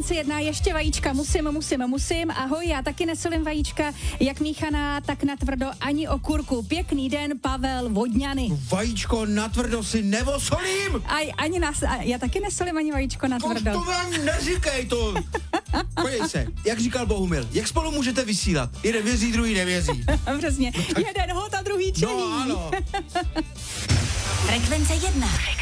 Frekvence 1, ještě vajíčka, musím. Ahoj, já taky nesolím vajíčka, jak míchaná, tak natvrdo, ani okurku. Pěkný den, Pavel Vodňany. Vajíčko natvrdo si nevosolím! Já taky nesolím ani vajíčko natvrdo. To vám neříkej to! Podívej se, jak říkal Bohumil, jak spolu můžete vysílat? Jeden věří, druhý nevěří. Přesně, jeden hod a druhý čelí. No ano. Frekvence 1.